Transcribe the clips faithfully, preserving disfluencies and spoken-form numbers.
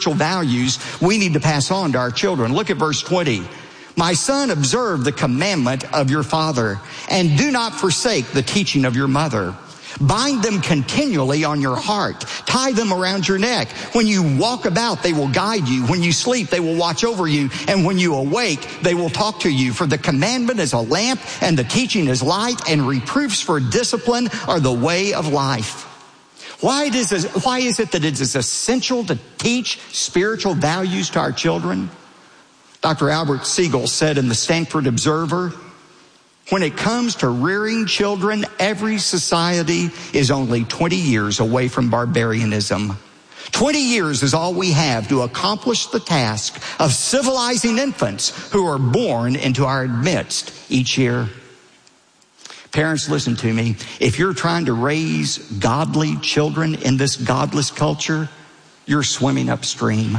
spiritual values we need to pass on to our children. Look at verse twenty. My son, observe the commandment of your father, and do not forsake the teaching of your mother. Bind them continually on your heart. Tie them around your neck. When you walk about, they will guide you. When you sleep, they will watch over you. And when you awake, they will talk to you. For the commandment is a lamp, and the teaching is light, and reproofs for discipline are the way of life. Why is it, why is it that it is essential to teach spiritual values to our children? Doctor Albert Siegel said in the Stanford Observer, when it comes to rearing children, every society is only twenty years away from barbarianism. twenty years is all we have to accomplish the task of civilizing infants who are born into our midst each year. Parents, listen to me. If you're trying to raise godly children in this godless culture, you're swimming upstream.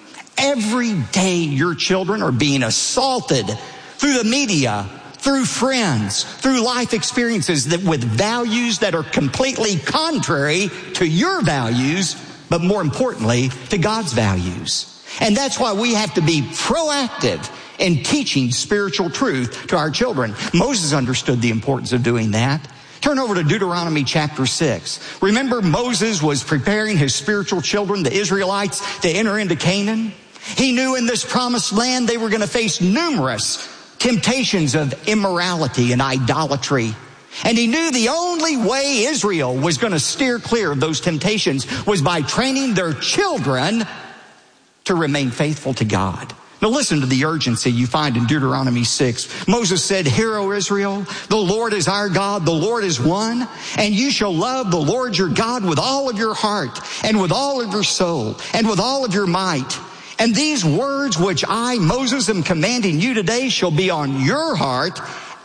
Every day your children are being assaulted through the media, through friends, through life experiences that with values that are completely contrary to your values, but more importantly, to God's values. And that's why we have to be proactive in teaching spiritual truth to our children. Moses understood the importance of doing that. Turn over to Deuteronomy chapter six. Remember, Moses was preparing his spiritual children, the Israelites, to enter into Canaan. He knew in this promised land they were going to face numerous temptations of immorality and idolatry. And he knew the only way Israel was going to steer clear of those temptations was by training their children to remain faithful to God. Now listen to the urgency you find in Deuteronomy six. Moses said, "Hear, O Israel, the Lord is our God, the Lord is one, and you shall love the Lord your God with all of your heart, and with all of your soul, and with all of your might. And these words which I, Moses, am commanding you today shall be on your heart,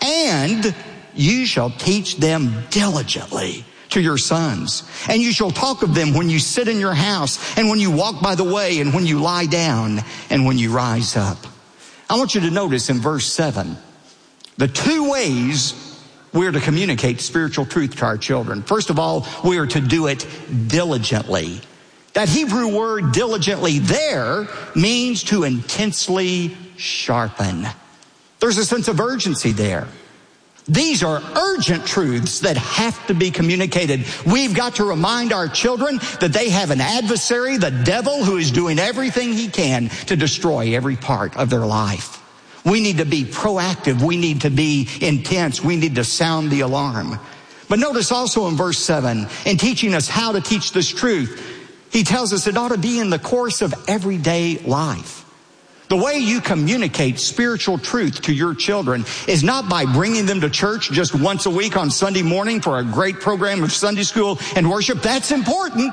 and you shall teach them diligently to your sons. And you shall talk of them when you sit in your house, and when you walk by the way, and when you lie down, and when you rise up." I want you to notice in verse seven, the two ways we are to communicate spiritual truth to our children. First of all, we are to do it diligently. That Hebrew word diligently there means to intensely sharpen. There's a sense of urgency there. These are urgent truths that have to be communicated. We've got to remind our children that they have an adversary, the devil, who is doing everything he can to destroy every part of their life. We need to be proactive. We need to be intense. We need to sound the alarm. But notice also in verse seven, in teaching us how to teach this truth, he tells us it ought to be in the course of everyday life. The way you communicate spiritual truth to your children is not by bringing them to church just once a week on Sunday morning for a great program of Sunday school and worship. That's important.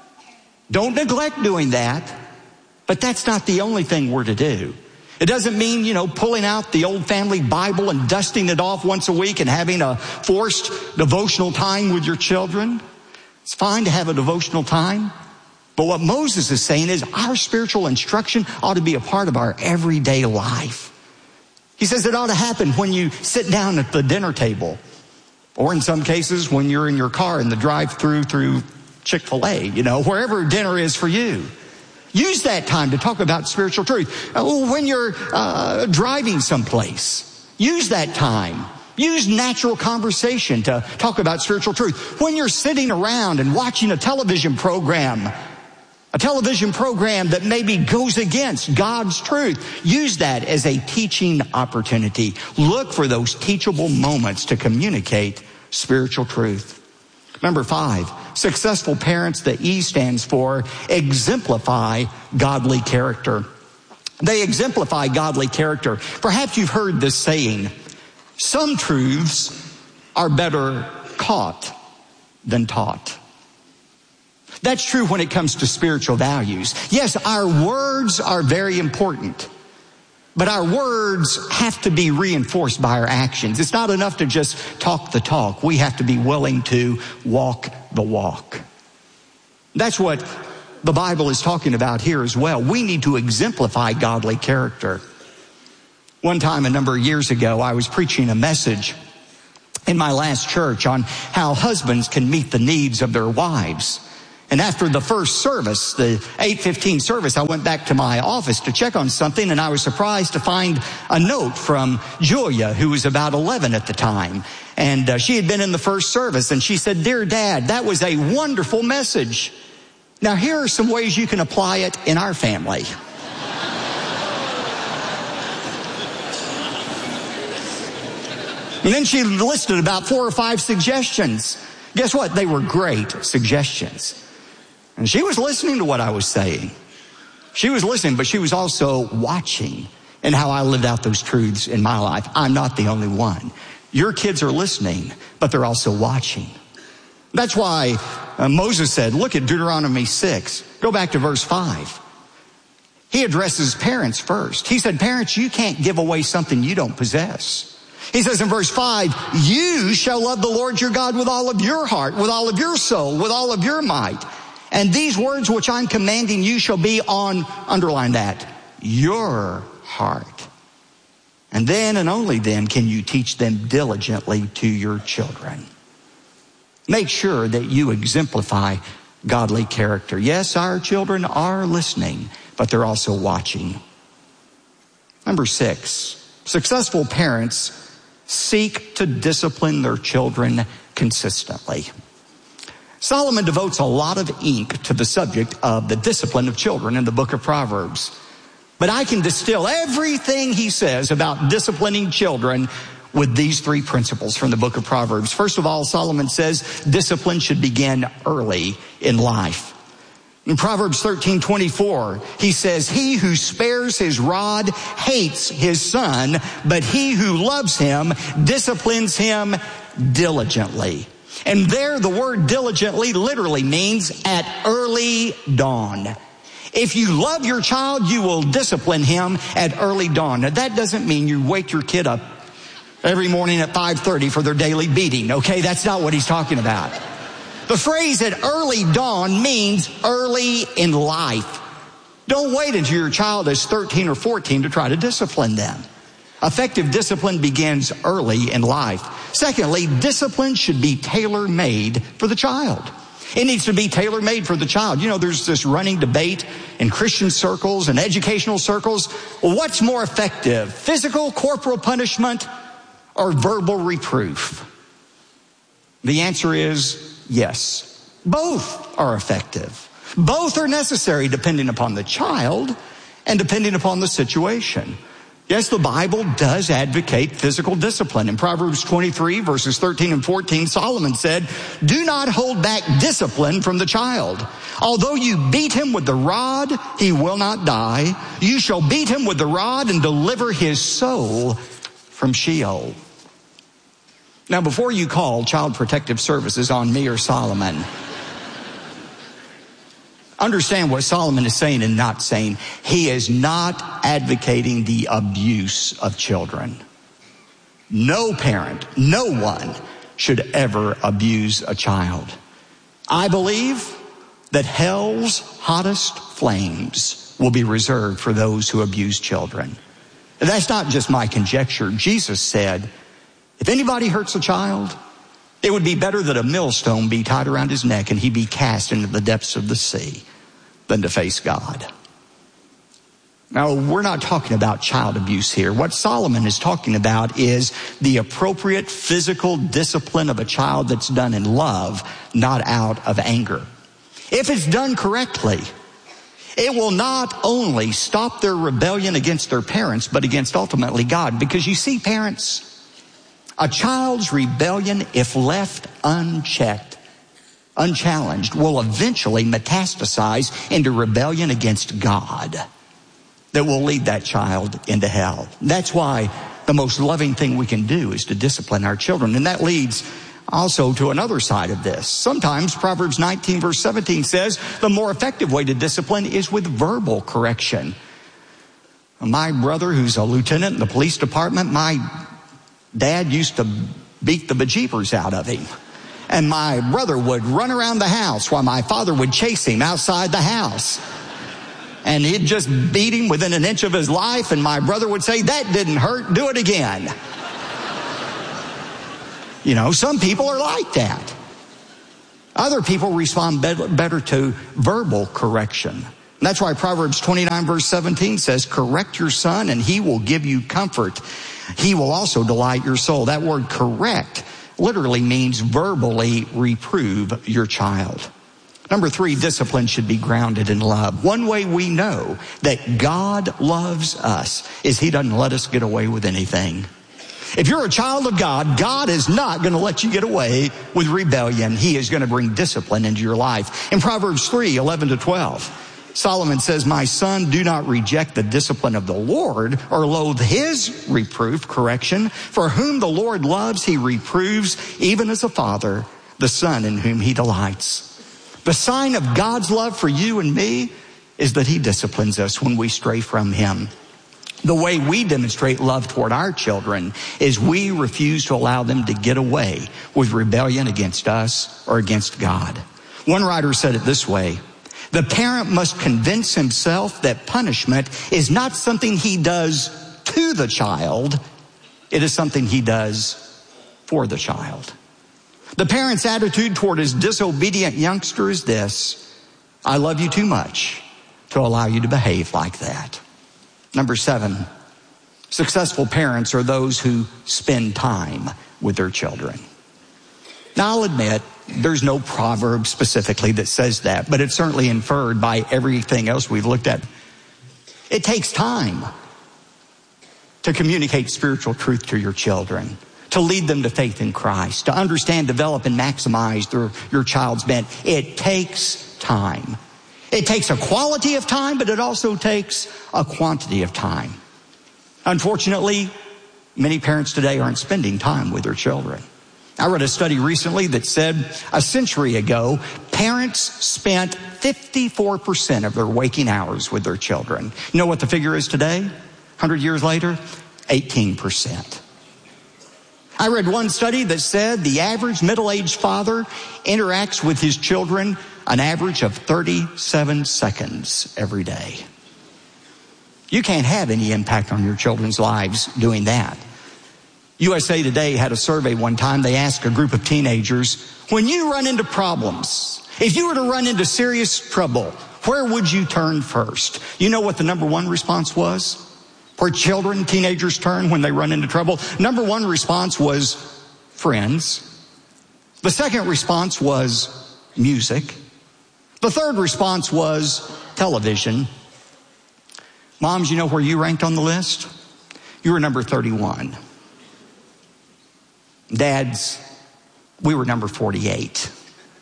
Don't neglect doing that. But that's not the only thing we're to do. It doesn't mean, you know, pulling out the old family Bible and dusting it off once a week and having a forced devotional time with your children. It's fine to have a devotional time. But what Moses is saying is our spiritual instruction ought to be a part of our everyday life. He says it ought to happen when you sit down at the dinner table, or in some cases when you're in your car in the drive-through through Chick-fil-A, you know, wherever dinner is for you. Use that time to talk about spiritual truth. When you're uh, driving someplace, use that time. Use natural conversation to talk about spiritual truth. When you're sitting around and watching a television program, a television program that maybe goes against God's truth, use that as a teaching opportunity. Look for those teachable moments to communicate spiritual truth. Number five, successful parents, the E stands for exemplify godly character. They exemplify godly character. Perhaps you've heard this saying, some truths are better caught than taught. That's true when it comes to spiritual values. Yes, our words are very important, but our words have to be reinforced by our actions. It's not enough to just talk the talk. We have to be willing to walk the walk. That's what the Bible is talking about here as well. We need to exemplify godly character. One time a number of years ago, I was preaching a message in my last church on how husbands can meet the needs of their wives. And after the first service, the eight fifteen service, I went back to my office to check on something, and I was surprised to find a note from Julia, who was about eleven at the time. And uh, she had been in the first service, and she said, "Dear Dad, that was a wonderful message. Now here are some ways you can apply it in our family." And then she listed about four or five suggestions. Guess what? They were great suggestions. And she was listening to what I was saying. She was listening, but she was also watching and how I lived out those truths in my life. I'm not the only one. Your kids are listening, but they're also watching. That's why uh, Moses said, look at Deuteronomy six. Go back to verse five. He addresses parents first. He said, parents, you can't give away something you don't possess. He says in verse five, you shall love the Lord your God with all of your heart, with all of your soul, with all of your might. And these words which I'm commanding you shall be on, underline that, your heart. And then and only then can you teach them diligently to your children. Make sure that you exemplify godly character. Yes, our children are listening, but they're also watching. Number six, successful parents seek to discipline their children consistently. Solomon devotes a lot of ink to the subject of the discipline of children in the book of Proverbs. But I can distill everything he says about disciplining children with these three principles from the book of Proverbs. First of all, Solomon says discipline should begin early in life. In Proverbs thirteen twenty-four, he says, he who spares his rod hates his son, but he who loves him disciplines him diligently. And there the word diligently literally means at early dawn. If you love your child, you will discipline him at early dawn. Now that doesn't mean you wake your kid up every morning at five thirty for their daily beating, okay? That's not what he's talking about. The phrase at early dawn means early in life. Don't wait until your child is thirteen or fourteen to try to discipline them. Effective discipline begins early in life. Secondly, discipline should be tailor-made for the child. It needs to be tailor-made for the child. You know, there's this running debate in Christian circles and educational circles. Well, what's more effective, physical corporal punishment or verbal reproof? The answer is yes. Both are effective. Both are necessary depending upon the child and depending upon the situation. Yes, the Bible does advocate physical discipline. In Proverbs twenty-three, verses thirteen and fourteen, Solomon said, do not hold back discipline from the child. Although you beat him with the rod, he will not die. You shall beat him with the rod and deliver his soul from Sheol. Now, before you call Child Protective Services on me or Solomon, understand what Solomon is saying and not saying. He is not advocating the abuse of children. No parent, no one should ever abuse a child. I believe that hell's hottest flames will be reserved for those who abuse children. And that's not just my conjecture. Jesus said, if anybody hurts a child, it would be better that a millstone be tied around his neck and he be cast into the depths of the sea than to face God. Now, we're not talking about child abuse here. What Solomon is talking about is the appropriate physical discipline of a child that's done in love, not out of anger. If it's done correctly, it will not only stop their rebellion against their parents, but against ultimately God. Because you see, parents, a child's rebellion, if left unchecked, unchallenged, will eventually metastasize into rebellion against God that will lead that child into hell. That's why the most loving thing we can do is to discipline our children. And that leads also to another side of this. Sometimes Proverbs nineteen verse seventeen says the more effective way to discipline is with verbal correction. My brother, who's a lieutenant in the police department, my dad used to beat the bejeepers out of him. And my brother would run around the house while my father would chase him outside the house. And he'd just beat him within an inch of his life, and my brother would say, that didn't hurt, do it again. You know, some people are like that. Other people respond better to verbal correction. And that's why Proverbs twenty-nine verse seventeen says, correct your son and he will give you comfort. He will also delight your soul. That word correct literally means verbally reprove your child. Number three, discipline should be grounded in love. One way we know that God loves us is he doesn't let us get away with anything. If you're a child of God, God is not going to let you get away with rebellion. He is going to bring discipline into your life. In Proverbs three, eleven to twelve, Solomon says, my son, do not reject the discipline of the Lord or loathe his reproof, correction. For whom the Lord loves, he reproves, even as a father, the son in whom he delights. The sign of God's love for you and me is that he disciplines us when we stray from him. The way we demonstrate love toward our children is we refuse to allow them to get away with rebellion against us or against God. One writer said it this way, the parent must convince himself that punishment is not something he does to the child, it is something he does for the child. The parent's attitude toward his disobedient youngster is this, I love you too much to allow you to behave like that. Number seven, successful parents are those who spend time with their children. Now, I'll admit, there's no proverb specifically that says that, but it's certainly inferred by everything else we've looked at. It takes time to communicate spiritual truth to your children, to lead them to faith in Christ, to understand, develop, and maximize their, your child's bent. It takes time. It takes a quality of time, but it also takes a quantity of time. Unfortunately, many parents today aren't spending time with their children. I read a study recently that said a century ago, parents spent fifty-four percent of their waking hours with their children. You know what the figure is today? one hundred years later? eighteen percent. I read one study that said the average middle-aged father interacts with his children an average of thirty-seven seconds every day. You can't have any impact on your children's lives doing that. U S A Today had a survey one time. They asked a group of teenagers, when you run into problems, if you were to run into serious trouble, where would you turn first? You know what the number one response was? Where children, teenagers turn when they run into trouble? Number one response was friends. The second response was music. The third response was television. Moms, you know where you ranked on the list? You were number thirty-one. Dads, we were number forty-eight.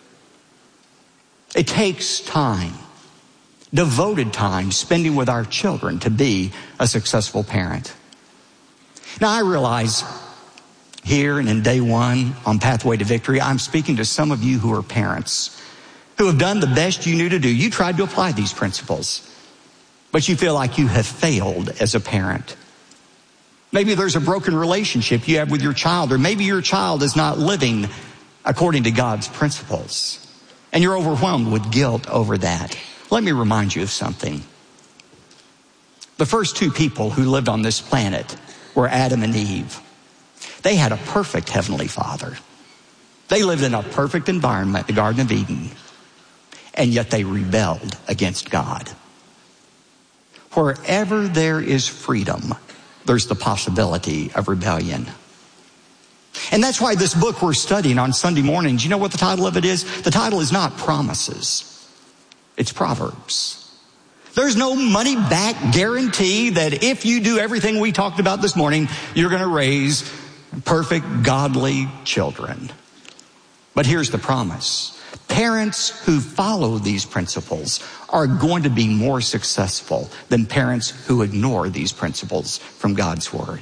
It takes time, devoted time, spending with our children to be a successful parent. Now, I realize here and in day one on Pathway to Victory, I'm speaking to some of you who are parents who have done the best you knew to do. You tried to apply these principles, but you feel like you have failed as a parent. Maybe there's a broken relationship you have with your child, or maybe your child is not living according to God's principles, and you're overwhelmed with guilt over that. Let me remind you of something. The first two people who lived on this planet were Adam and Eve. They had a perfect heavenly Father. They lived in a perfect environment, the Garden of Eden, and yet they rebelled against God. Wherever there is freedom, there's the possibility of rebellion. And that's why this book we're studying on Sunday mornings, you know what the title of it is? The title is not Promises. It's Proverbs. There's no money back guarantee that if you do everything we talked about this morning, you're going to raise perfect, godly children. But here's the promise. Parents who follow these principles are going to be more successful than parents who ignore these principles from God's Word.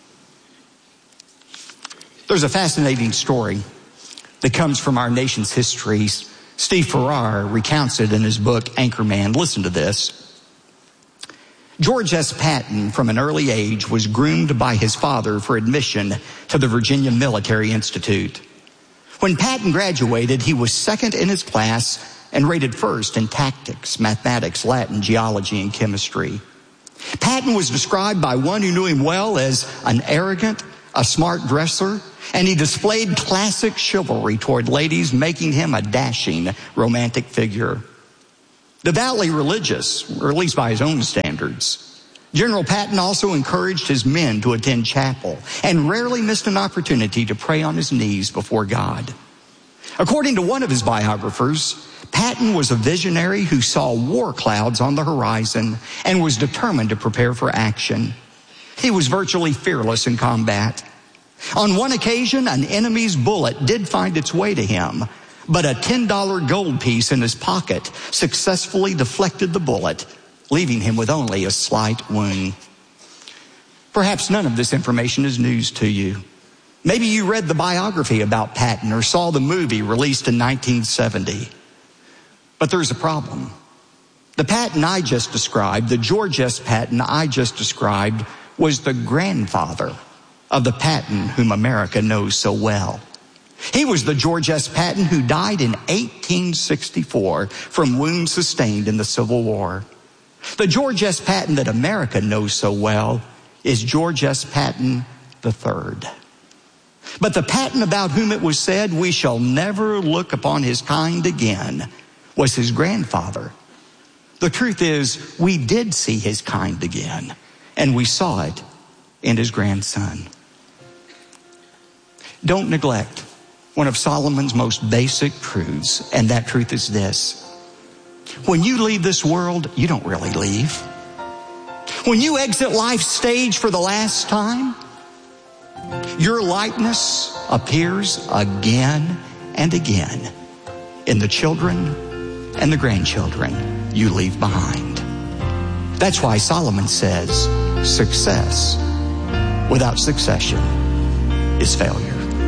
There's a fascinating story that comes from our nation's history. Steve Farrar recounts it in his book, Anchorman. Listen to this. George S. Patton, from an early age, was groomed by his father for admission to the Virginia Military Institute. When Patton graduated, he was second in his class and rated first in tactics, mathematics, Latin, geology, and chemistry. Patton was described by one who knew him well as an arrogant, a smart dresser, and he displayed classic chivalry toward ladies, making him a dashing romantic figure. Devoutly religious, or at least by his own standards, General Patton also encouraged his men to attend chapel and rarely missed an opportunity to pray on his knees before God. According to one of his biographers, Patton was a visionary who saw war clouds on the horizon and was determined to prepare for action. He was virtually fearless in combat. On one occasion, an enemy's bullet did find its way to him, but a ten dollar gold piece in his pocket successfully deflected the bullet, leaving him with only a slight wound. Perhaps none of this information is news to you. Maybe you read the biography about Patton or saw the movie released in nineteen seventy. But there's a problem. The Patton I just described, the George S. Patton I just described, was the grandfather of the Patton whom America knows so well. He was the George S. Patton who died in eighteen sixty-four from wounds sustained in the Civil War. The George S. Patton that America knows so well is George S. Patton the third. But the Patton about whom it was said, "We shall never look upon his kind again," was his grandfather. The truth is, we did see his kind again, and we saw it in his grandson. Don't neglect one of Solomon's most basic truths, and that truth is this: when you leave this world, you don't really leave. When you exit life's stage for the last time, your likeness appears again and again in the children and the grandchildren you leave behind. That's why Solomon says, success without succession is failure.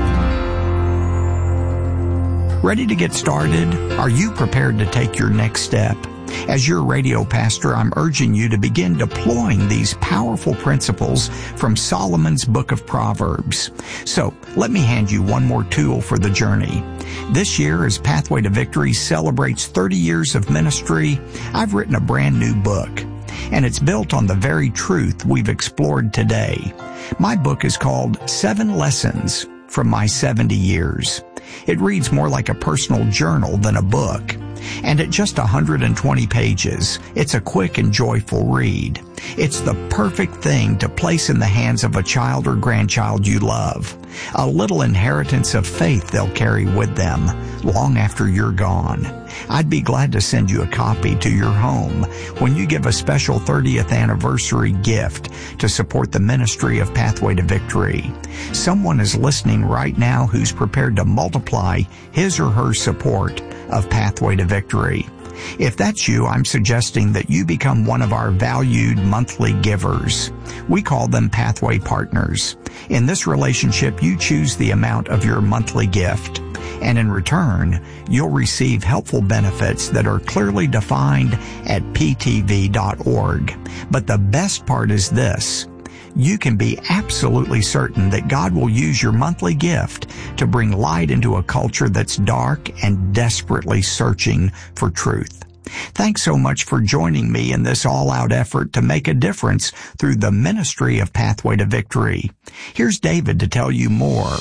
Ready to get started? Are you prepared to take your next step? As your radio pastor, I'm urging you to begin deploying these powerful principles from Solomon's book of Proverbs. So, let me hand you one more tool for the journey. This year, as Pathway to Victory celebrates thirty years of ministry, I've written a brand new book, and it's built on the very truth we've explored today. My book is called Seven Lessons from My seventy years. It reads more like a personal journal than a book. And at just one hundred twenty pages, it's a quick and joyful read. It's the perfect thing to place in the hands of a child or grandchild you love. A little inheritance of faith they'll carry with them long after you're gone. I'd be glad to send you a copy to your home when you give a special thirtieth anniversary gift to support the ministry of Pathway to Victory. Someone is listening right now who's prepared to multiply his or her support of Pathway to Victory. If that's you, I'm suggesting that you become one of our valued monthly givers. We call them Pathway Partners. In this relationship, you choose the amount of your monthly gift, and in return, you'll receive helpful benefits that are clearly defined at p t v dot org. But the best part is this: you can be absolutely certain that God will use your monthly gift to bring light into a culture that's dark and desperately searching for truth. Thanks so much for joining me in this all-out effort to make a difference through the ministry of Pathway to Victory. Here's David to tell you more.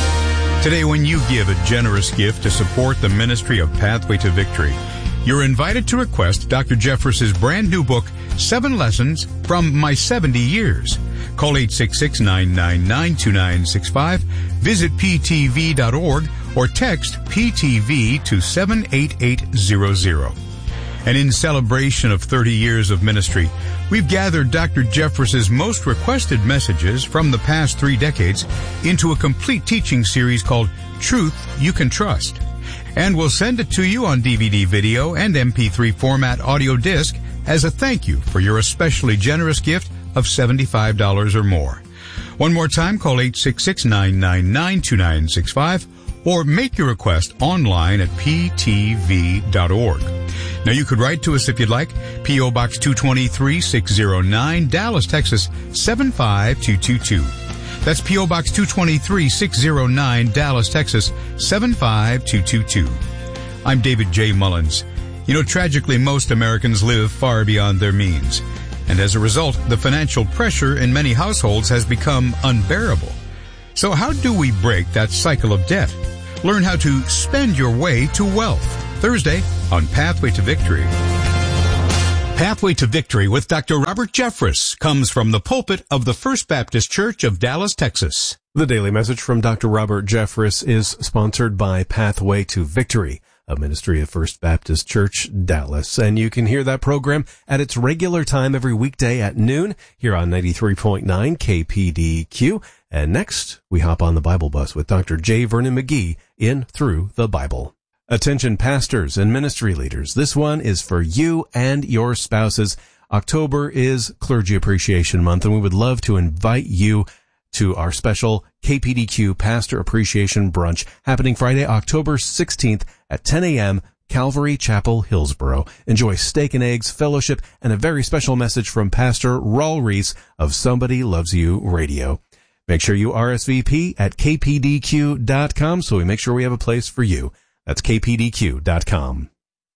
Today, when you give a generous gift to support the ministry of Pathway to Victory, you're invited to request Doctor Jeffress's brand new book, Seven Lessons from My seventy years. Call eight six six, nine nine nine, two nine six five, visit p t v dot org, or text P T V to seven eight eight zero zero. And in celebration of thirty years of ministry, we've gathered Doctor Jeffress's most requested messages from the past three decades into a complete teaching series called Truth You Can Trust. And we'll send it to you on D V D video and M P three format audio disc as a thank you for your especially generous gift of seventy-five dollars or more. One more time, call eight six six, nine nine nine, two nine six five or make your request online at p t v dot org. Now, you could write to us if you'd like. P O. Box two twenty-three, six oh nine, Dallas, Texas, seven five two two two. That's P O. Box two twenty-three, six oh nine, Dallas, Texas, seven five two two two. I'm David J. Mullins. You know, tragically, most Americans live far beyond their means. And as a result, the financial pressure in many households has become unbearable. So how do we break that cycle of debt? Learn how to spend your way to wealth. Thursday on Pathway to Victory. Pathway to Victory with Doctor Robert Jeffress comes from the pulpit of the First Baptist Church of Dallas, Texas. The daily message from Doctor Robert Jeffress is sponsored by Pathway to Victory, a ministry of First Baptist Church, Dallas. And you can hear that program at its regular time every weekday at noon here on ninety-three point nine K P D Q. And next, we hop on the Bible bus with Doctor J. Vernon McGee in Through the Bible. Attention pastors and ministry leaders, this one is for you and your spouses. October is Clergy Appreciation Month, and we would love to invite you to our special K P D Q Pastor Appreciation Brunch happening Friday, October sixteenth at ten a.m., Calvary Chapel, Hillsboro. Enjoy steak and eggs, fellowship, and a very special message from Pastor Raul Reese of Somebody Loves You Radio. Make sure you R S V P at K P D Q dot com so we make sure we have a place for you. That's K P D Q dot com.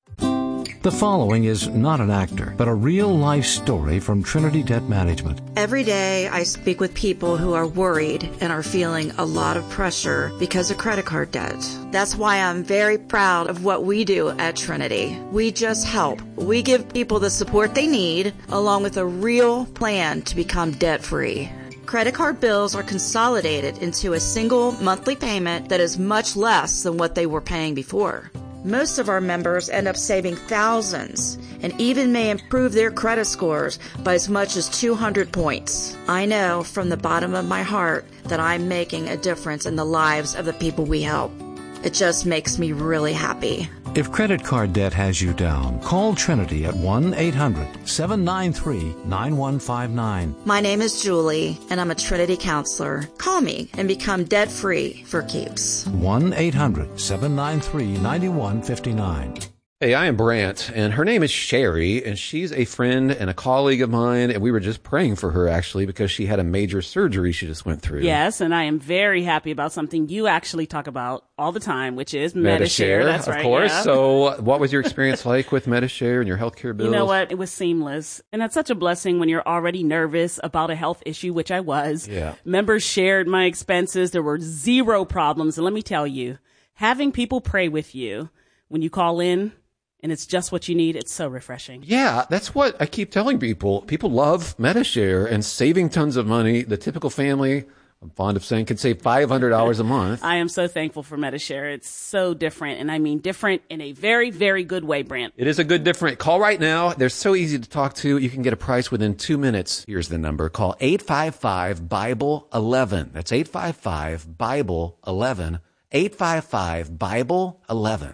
The following is not an actor, but a real-life story from Trinity Debt Management. Every day I speak with people who are worried and are feeling a lot of pressure because of credit card debt. That's why I'm very proud of what we do at Trinity. We just help. We give people the support they need, along with a real plan to become debt-free. Credit card bills are consolidated into a single monthly payment that is much less than what they were paying before. Most of our members end up saving thousands and even may improve their credit scores by as much as two hundred points. I know from the bottom of my heart that I'm making a difference in the lives of the people we help. It just makes me really happy. If credit card debt has you down, call Trinity at one eight hundred seven nine three nine one five nine. My name is Julie, and I'm a Trinity counselor. Call me and become debt-free for keeps. one eight hundred seven nine three nine one five nine. Hey, I am Brant, and her name is Sherry, and she's a friend and a colleague of mine, and we were just praying for her, actually, because she had a major surgery she just went through. Yes, and I am very happy about something you actually talk about all the time, which is Medi-Share. That's of right, course. yeah. So what was your experience like with Medi-Share and your healthcare bills? You know what? It was seamless, and that's such a blessing when you're already nervous about a health issue, which I was. Yeah. Members shared my expenses. There were zero problems, and let me tell you, having people pray with you when you call in, and it's just what you need, it's so refreshing. Yeah, that's what I keep telling people. People love Medi-Share and saving tons of money. The typical family, I'm fond of saying, can save five hundred dollars a month. I am so thankful for Medi-Share. It's so different, and I mean different in a very, very good way, Brant. It is a good different. Call right now. They're so easy to talk to. You can get a price within two minutes. Here's the number. Call eight five five Bible eleven. That's eight five five Bible eleven. eight five five Bible eleven.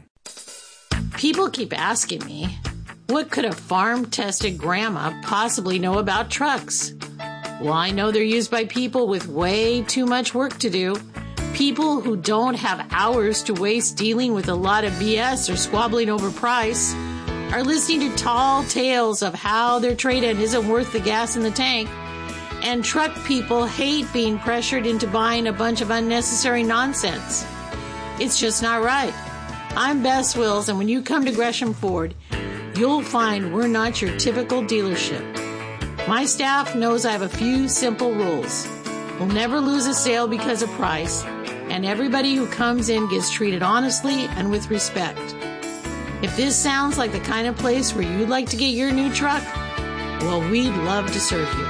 People keep asking me, what could a farm-tested grandma possibly know about trucks? Well, I know they're used by people with way too much work to do. People who don't have hours to waste dealing with a lot of B S or squabbling over price are listening to tall tales of how their trade-in isn't worth the gas in the tank. And truck people hate being pressured into buying a bunch of unnecessary nonsense. It's just not right. I'm Bess Wills, and when you come to Gresham Ford, you'll find we're not your typical dealership. My staff knows I have a few simple rules. We'll never lose a sale because of price, and everybody who comes in gets treated honestly and with respect. If this sounds like the kind of place where you'd like to get your new truck, well, we'd love to serve you.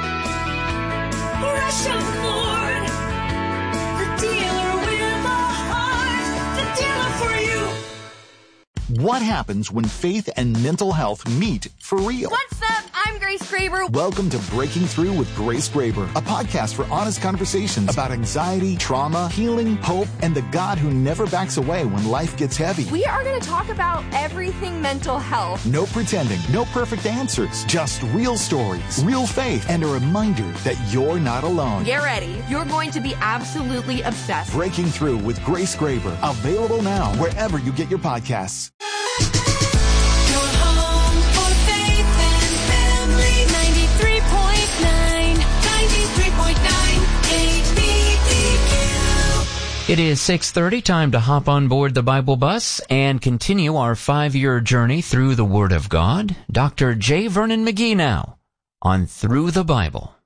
Gresham Ford, the dealer with a heart, the dealer for you. What happens when faith and mental health meet for real? What's up? I'm Grace Graber. Welcome to Breaking Through with Grace Graber, a podcast for honest conversations about anxiety, trauma, healing, hope, and the God who never backs away when life gets heavy. We are going to talk about everything mental health. No pretending, no perfect answers, just real stories, real faith, and a reminder that you're not alone. Get ready. You're going to be absolutely obsessed. Breaking Through with Grace Graber, available now wherever you get your podcasts. It is six thirty, time to hop on board the Bible bus and continue our five-year journey through the Word of God. Doctor J. Vernon McGee now on Through the Bible.